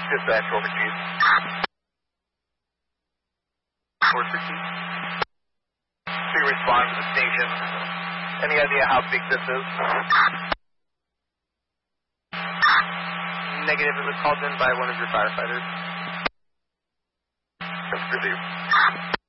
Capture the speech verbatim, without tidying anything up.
Dispatch, over to you. four sixty. So you respond to the station. Any idea how big this is? Negative. It was called in by one of your firefighters. Review.